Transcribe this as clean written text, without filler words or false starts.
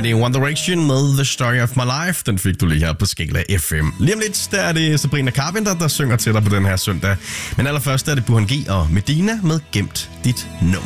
det One Direction med The Story of My Life. Den fik du lige her på Skala FM. Lige om lidt, der er det Sabrina Carpenter, der synger til dig på den her søndag. Men allerførst er det Burhan G og Medina med Gemt dit nummer.